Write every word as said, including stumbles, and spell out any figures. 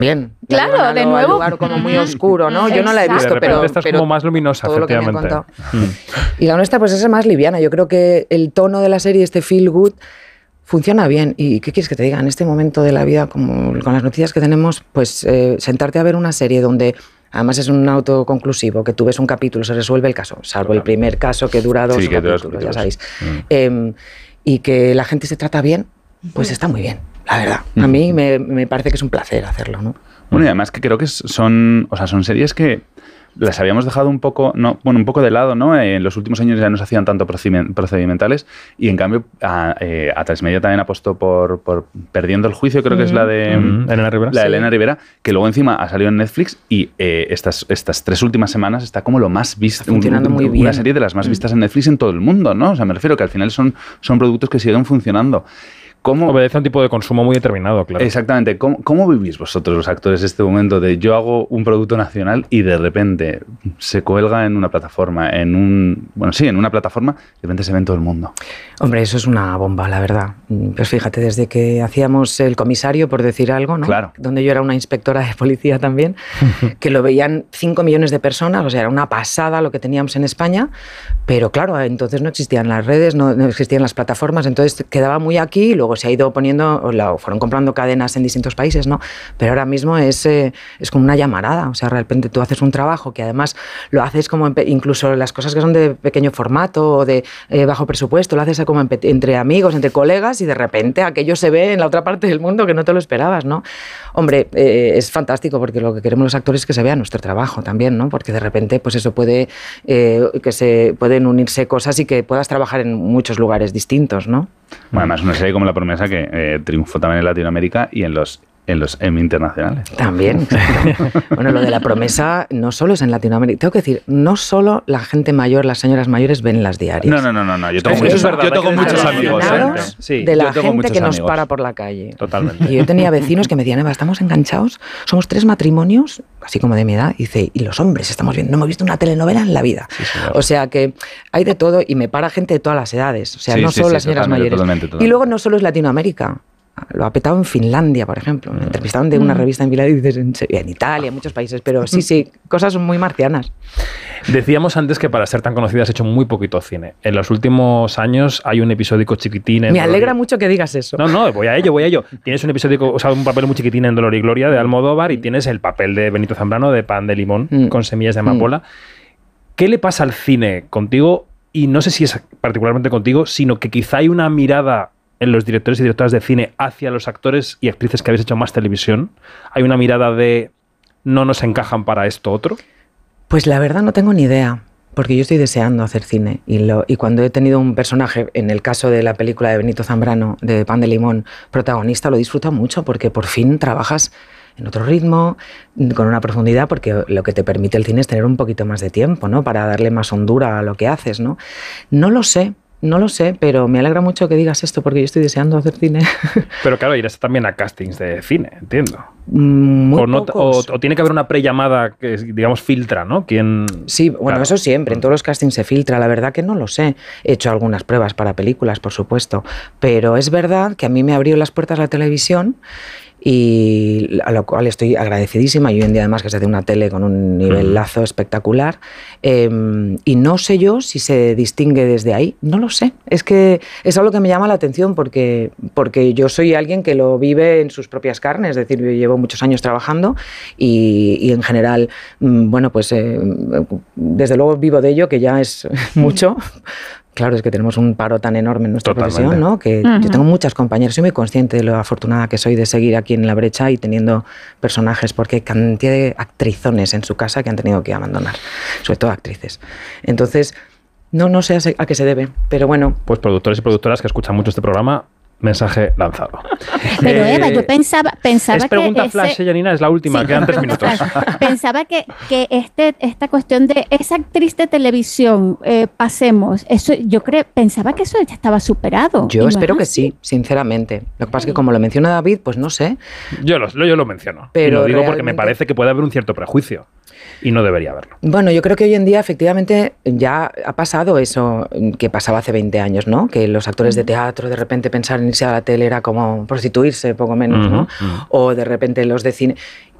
Bien. Claro, de nuevo. Un lugar como muy oscuro, ¿no? Yo no la he visto, pero... Esta es pero como más luminosa, todo efectivamente. Lo que me han y la nuestra, pues es más liviana. Yo creo que el tono de la serie, este feel good, funciona bien. ¿Y qué quieres que te diga? En este momento de la vida, como con las noticias que tenemos, pues eh, sentarte a ver una serie donde... Además es un autoconclusivo, que tú ves un capítulo, se resuelve el caso, salvo claro. el primer caso que dura dos sí, que capítulos, dura ya sabéis. Mm. Eh, y que la gente se trata bien, pues está muy bien, la verdad. A mí me, me parece que es un placer hacerlo, ¿no? Bueno, y además que creo que son, o sea, son series que las habíamos dejado un poco, no, bueno, un poco de lado, ¿no? En los últimos años ya no se hacían tanto procedimentales y en cambio a, eh, a Transmedia también apostó por, por Perdiendo el Juicio, creo que mm. es la de mm. Elena Rivera. La de sí. Elena Rivera, que luego encima ha salido en Netflix y eh, estas, estas tres últimas semanas está como lo más visto, funcionando un, muy bien. Una serie de las más vistas en Netflix en todo el mundo, ¿no? O sea, me refiero que al final son, son productos que siguen funcionando. ¿Cómo? Obedece a un tipo de consumo muy determinado, claro. Exactamente. ¿Cómo, ¿Cómo vivís vosotros los actores este momento de yo hago un producto nacional y de repente se cuelga en una plataforma, en un... Bueno, sí, en una plataforma, de repente se ve en todo el mundo? Hombre, eso es una bomba, la verdad. Pues fíjate, desde que hacíamos El Comisario, por decir algo, ¿no? Claro. Donde yo era una inspectora de policía también, que lo veían cinco millones de personas, o sea, era una pasada lo que teníamos en España, pero claro, entonces no existían las redes, no, no existían las plataformas, entonces quedaba muy aquí y luego se ha ido poniendo, o fueron comprando cadenas en distintos países, ¿no? Pero ahora mismo es, eh, es como una llamarada, o sea, de repente tú haces un trabajo que además lo haces como, en, incluso las cosas que son de pequeño formato o de eh, bajo presupuesto, lo haces como en, entre amigos, entre colegas y de repente aquello se ve en la otra parte del mundo que no te lo esperabas, ¿no? Hombre, eh, es fantástico porque lo que queremos los actores es que se vea nuestro trabajo también, ¿no? Porque de repente, pues eso puede, eh, que se pueden unirse cosas y que puedas trabajar en muchos lugares distintos, ¿no? Bueno, además una serie como La Promesa que eh, triunfó también en Latinoamérica y en los en los Emmy internacionales. También. Bueno, lo de La Promesa no solo es en Latinoamérica. Tengo que decir, no solo la gente mayor, las señoras mayores ven las diarias. No, no, no, no. no. Yo tengo, Eso muchos, es verdad, yo tengo muchos amigos. ¿eh? Sí, de la yo tengo gente que nos amigos. para por la calle. Totalmente. Y yo tenía vecinos que me decían, Eva, estamos enganchados, somos tres matrimonios, así como de mi edad, y dice, y los hombres estamos viendo, no hemos visto una telenovela en la vida. Sí, o sea que hay de todo y me para gente de todas las edades. O sea, sí, no sí, solo sí, las señoras mayores. Totalmente, totalmente. Y luego no solo es Latinoamérica. Lo ha petado en Finlandia, por ejemplo. Me entrevistaron de una revista en Finlandia y dices, en Italia, en muchos países, pero sí, sí, cosas muy marcianas. Decíamos antes que para ser tan conocida has hecho muy poquito cine. En los últimos años hay un episódico chiquitín en Me alegra Dolor y... mucho que digas eso. No, no, voy a ello, voy a ello. Tienes un episódico, o sea, un papel muy chiquitín en Dolor y Gloria de Almodóvar y tienes el papel de Benito Zambrano de Pan de Limón mm. con semillas de amapola. Mm. ¿Qué le pasa al cine contigo? Y no sé si es particularmente contigo, sino que quizá hay una mirada en los directores y directoras de cine hacia los actores y actrices que habéis hecho más televisión. ¿Hay una mirada de no nos encajan para esto otro? Pues la verdad no tengo ni idea, porque yo estoy deseando hacer cine y, lo, y cuando he tenido un personaje, en el caso de la película de Benito Zambrano, de Pan de Limón, protagonista, lo disfruto mucho porque por fin trabajas en otro ritmo, con una profundidad, porque lo que te permite el cine es tener un poquito más de tiempo, ¿no? Para darle más hondura a lo que haces, ¿no? No lo sé. No lo sé, pero me alegra mucho que digas esto porque yo estoy deseando hacer cine. Pero claro, irás también a castings de cine, entiendo. Muy o, no, pocos. O, o tiene que haber una prellamada que, digamos, filtra, ¿no? ¿Quién... Sí, bueno, claro. Eso siempre, en todos los castings se filtra. La verdad que no lo sé. He hecho algunas pruebas para películas, por supuesto, pero es verdad que a mí me abrió las puertas la televisión y a lo cual estoy agradecidísima, y hoy en día además que se hace una tele con un nivelazo uh-huh. espectacular, eh, y no sé yo si se distingue desde ahí, no lo sé, es que es algo que me llama la atención porque, porque yo soy alguien que lo vive en sus propias carnes, es decir, yo llevo muchos años trabajando y, y en general, bueno, pues eh, desde luego vivo de ello, que ya es mucho. Claro, es que tenemos un paro tan enorme en nuestra Totalmente. profesión, ¿no? Que uh-huh. yo tengo muchas compañeras, soy muy consciente de lo afortunada que soy de seguir aquí en la brecha y teniendo personajes, porque hay cantidad de actrizones en su casa que han tenido que abandonar, sobre todo actrices. Entonces, no, no sé a qué se debe, pero bueno. Pues productores y productoras que escuchan mucho este programa, mensaje lanzado. Pero Eva, yo pensaba, pensaba es pregunta que flash, ese... Janina, es la última, sí, quedan tres minutos. Pensaba que, que este, esta cuestión de esa actriz de televisión, eh, pasemos, eso, yo creo, pensaba que eso ya estaba superado. Yo no espero que así. sí, sinceramente. Lo que pasa es que como lo menciona David, pues no sé. Yo lo, yo lo menciono. Pero y lo digo realmente... porque me parece que puede haber un cierto prejuicio. Y no debería haberlo. Bueno, yo creo que hoy en día efectivamente ya ha pasado eso que pasaba hace veinte años, ¿no? Que los actores de teatro de repente pensar en irse a la tele era como prostituirse, poco menos, ¿no? Uh-huh, uh-huh. O de repente los de cine...